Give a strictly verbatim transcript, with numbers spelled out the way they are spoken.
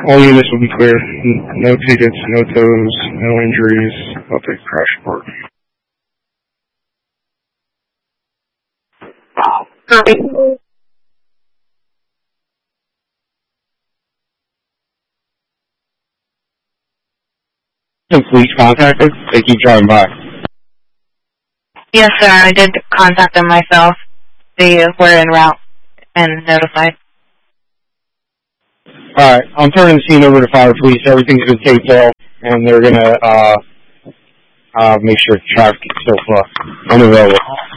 All units will be clear. No tickets, no tows, no injuries. I'll take a crash report. Copy. The police contacted? They keep driving by. Yes, sir. I did contact them myself. They were en route and notified. Alright, I'm turning the scene over to fire police. Everything's been taped off, and they're gonna, uh, uh, make sure traffic is still uh, unavailable.